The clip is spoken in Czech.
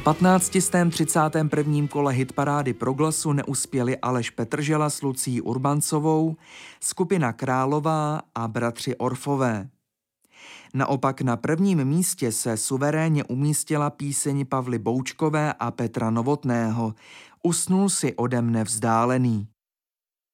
1531. kole hitparády Proglasu neuspěli Aleš Petržela s Lucí Urbancovou, skupina Králová a bratři Orfové. Naopak na prvním místě se suverénně umístila píseň Pavly Boučkové a Petra Novotného Usnul si ode mne vzdálený.